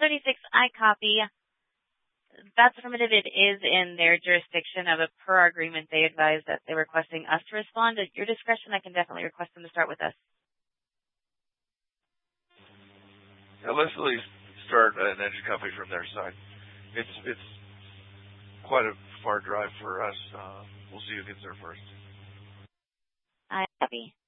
36, I copy. That's affirmative. It is in their jurisdiction of per our agreement. They advise that they're requesting us to respond. At your discretion, I can definitely request them to start with us. Now let's at least start an engine company from their side. It's quite a far drive for us. We'll see who gets there first. I copy.